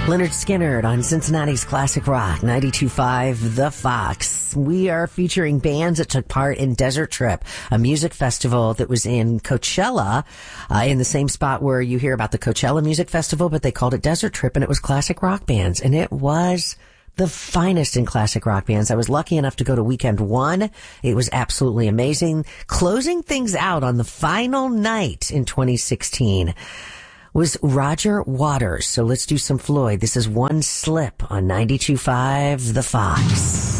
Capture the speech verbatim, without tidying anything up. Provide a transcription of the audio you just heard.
Leonard Skinner on Cincinnati's Classic Rock, ninety-two point five The Fox. We are featuring bands that took part in Desert Trip, a music festival that was in Coachella, uh, in the same spot where you hear about the Coachella Music Festival, but they called it Desert Trip, and it was classic rock bands, and it was the finest in classic rock bands. I was lucky enough to go to weekend one. It was absolutely amazing. Closing things out on the final night in twenty sixteen was Roger Waters. So let's do some Floyd. This is One Slip on ninety-two point five The Fox.